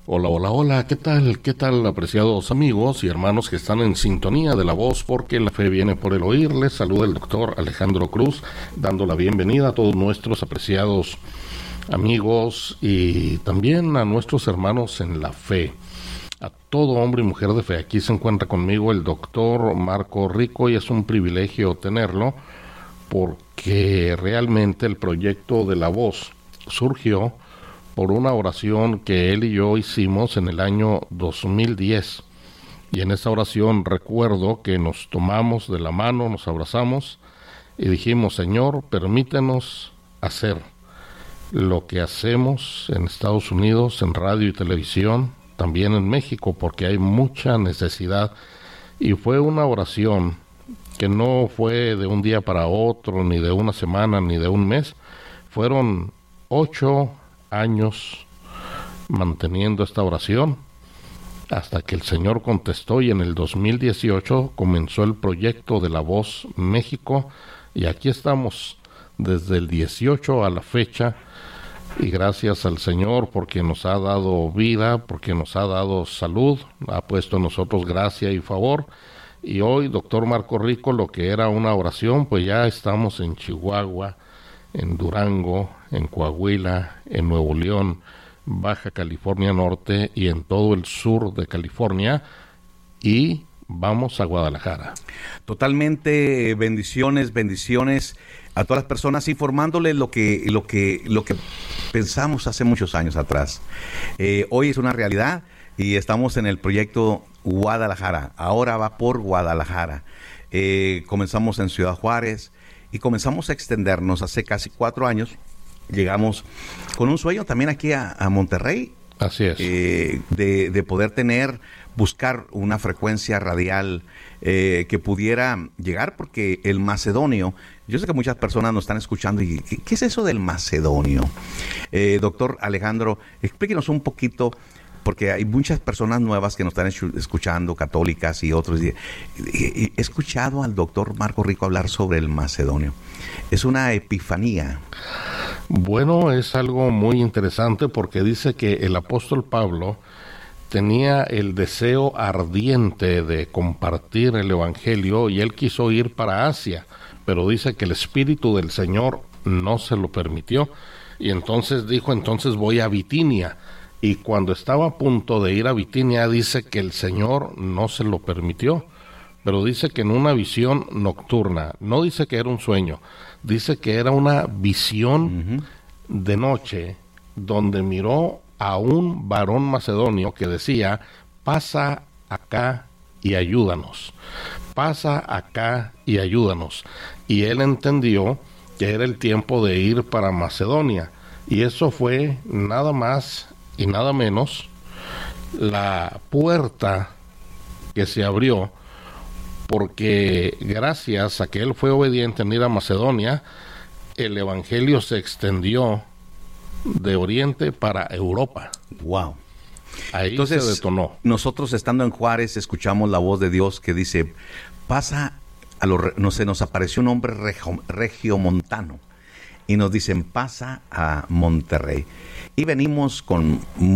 Hola, hola, hola, ¿qué tal? ¿Qué tal, apreciados amigos y hermanos que están en sintonía de la voz? Porque la fe viene por el oír. Les saluda el doctor Alejandro Cruz, dando la bienvenida a todos nuestros apreciados amigos y también a nuestros hermanos en la fe. A todo hombre y mujer de fe. Aquí se encuentra conmigo el doctor Marco Rico y es un privilegio tenerlo porque realmente el proyecto de la voz surgió por una oración que él y yo hicimos en el año 2010. Y en esa oración recuerdo que nos tomamos de la mano, nos abrazamos y dijimos: Señor, permítenos hacer lo que hacemos en Estados Unidos, en radio y televisión, también en México, porque hay mucha necesidad. Y fue una oración que no fue de un día para otro, ni de una semana, ni de un mes. Fueron 8 años manteniendo esta oración hasta que el Señor contestó, y en el 2018 comenzó el proyecto de La Voz México, y aquí estamos desde el 18 a la fecha, y gracias al Señor porque nos ha dado vida, porque nos ha dado salud, ha puesto en nosotros gracia y favor. Y hoy, doctor Marco Rico, lo que era una oración, pues ya estamos en Chihuahua, en Durango, en Coahuila, en Nuevo León, Baja California Norte y en todo el sur de California, y vamos a Guadalajara. Totalmente, bendiciones a todas las personas, informándoles lo que pensamos hace muchos años atrás. Hoy es una realidad y estamos en el proyecto Guadalajara. Ahora va por Guadalajara. Comenzamos en Ciudad Juárez y comenzamos a extendernos hace casi 4 años. Llegamos con un sueño también aquí a Monterrey. Así es. De poder buscar una frecuencia radial que pudiera llegar, porque el macedonio, yo sé que muchas personas nos están escuchando y ¿qué es eso del macedonio? Doctor Alejandro, explíquenos un poquito, porque hay muchas personas nuevas que nos están escuchando, católicas y otros. He escuchado al doctor Marco Rico hablar sobre el macedonio. Es una epifanía. Bueno, es algo muy interesante porque dice que el apóstol Pablo tenía el deseo ardiente de compartir el evangelio y él quiso ir para Asia, pero dice que el Espíritu del Señor no se lo permitió, y entonces dijo: entonces voy a Bitinia. Y cuando estaba a punto de ir a Bitinia, dice que el Señor no se lo permitió, pero dice que en una visión nocturna, no dice que era un sueño, dice que era una visión de noche, donde miró a un varón macedonio que decía: pasa acá y ayúdanos, pasa acá y ayúdanos. Y él entendió que era el tiempo de ir para Macedonia, y eso fue nada más y nada menos la puerta que se abrió, porque gracias a que él fue obediente en ir a Macedonia, el evangelio se extendió de Oriente para Europa. Wow. Ahí entonces, se detonó. Nosotros, estando en Juárez, escuchamos la voz de Dios que dice: pasa no sé, nos apareció un hombre regiomontano y nos dicen: pasa a Monterrey. Y venimos con